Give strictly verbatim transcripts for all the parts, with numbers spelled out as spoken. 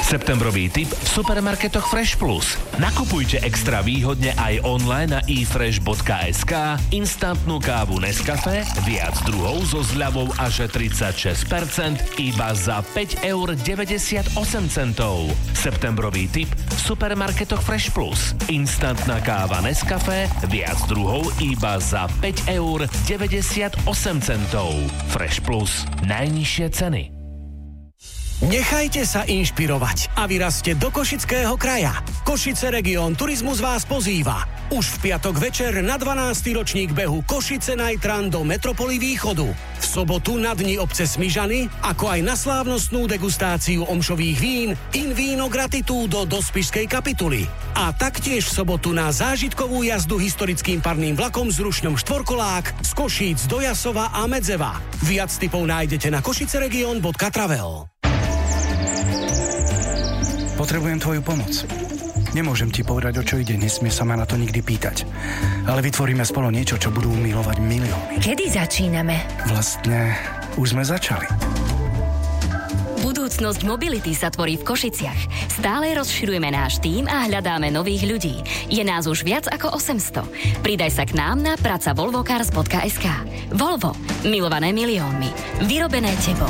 Septembrový tip v supermarketoch Fresh Plus. Nakupujte extra výhodne aj online na i fresh bodka es ká instantnú kávu Nescafé, viac druhov so zľavou až tridsaťšesť percent iba za päť eur deväťdesiatosem centov. Septembrový tip v supermarketoch Fresh Plus. Instantná káva Nescafé, viac druhov iba za päť eur deväťdesiatosem centov. Fresh Plus. Najnižšie ceny. Nechajte sa inšpirovať a vyrazte do Košického kraja. Košice Region Turizmus vás pozýva. Už v piatok večer na dvanásty ročník behu Košice Night Run do Metropoly Východu. V sobotu na dni obce Smižany, ako aj na slávnostnú degustáciu omšových vín In Vino Gratitudo do Spišskej kapituly. A taktiež v sobotu na zážitkovú jazdu historickým parným vlakom s rušňom štvorkolák z Košíc do Jasova a Medzeva. Viac tipov nájdete na košiceregion bodka travel. Potrebujem tvoju pomoc. Nemôžem ti povedať, o čo ide, nesmie sa ma na to nikdy pýtať. Ale vytvoríme spolu niečo, čo budú milovať milióny. Kedy začíname? Vlastne, už sme začali. Budúcnosť mobility sa tvorí v Košiciach. Stále rozširujeme náš tím a hľadáme nových ľudí. Je nás už viac ako osemsto. Pridaj sa k nám na praca volvo cars bodka es ká. Volvo. Milované miliónmi. Vyrobené tebou.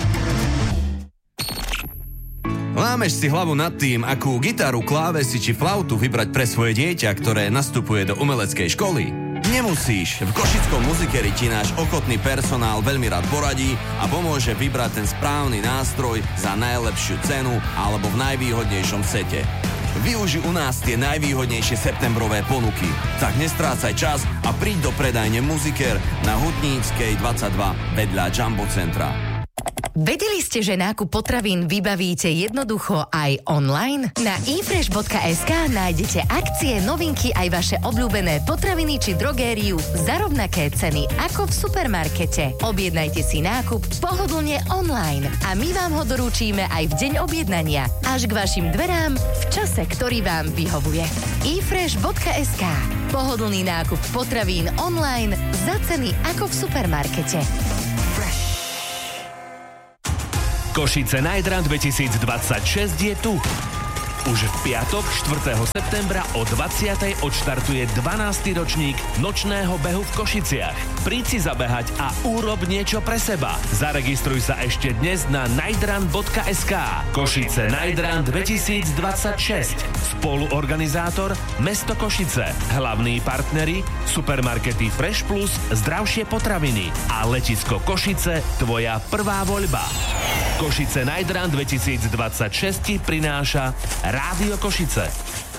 Lámeš si hlavu nad tým, akú gitaru, klávesy či flautu vybrať pre svoje dieťa, ktoré nastupuje do umeleckej školy? Nemusíš. V Košickom muzikeri ti náš ochotný personál veľmi rád poradí a pomôže vybrať ten správny nástroj za najlepšiu cenu alebo v najvýhodnejšom sete. Využi u nás tie najvýhodnejšie septembrové ponuky. Tak nestrácaj čas a príď do predajne Muziker na Hutníckej dvadsaťdva vedľa Jumbo Centra. Vedeli ste, že nákup potravín vybavíte jednoducho aj online? Na i fresh bodka es ká nájdete akcie, novinky aj vaše obľúbené potraviny či drogériu za rovnaké ceny ako v supermarkete. Objednajte si nákup pohodlne online a my vám ho doručíme aj v deň objednania až k vašim dverám v čase, ktorý vám vyhovuje. i fresh bodka es ká. Pohodlný nákup potravín online za ceny ako v supermarkete. Košice Night Run dvetisícdvadsaťšesť je tu. Už v piatok, štvrtého septembra o dvadsiatej odštartuje dvanásty ročník nočného behu v Košiciach. Príď si zabehať a urob niečo pre seba. Zaregistruj sa ešte dnes na nightrun bodka es ká. Košice Night Run dvetisícdvadsaťšesť. Spoluorganizátor Mesto Košice. Hlavní partneri supermarkety Fresh Plus, zdravšie potraviny a letisko Košice, tvoja prvá voľba. Košice Night Run dvetisícdvadsaťšesť prináša Rádio Košice.